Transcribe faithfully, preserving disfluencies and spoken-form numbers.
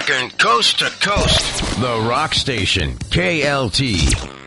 Talking coast to coast. The Rock Station, K L T.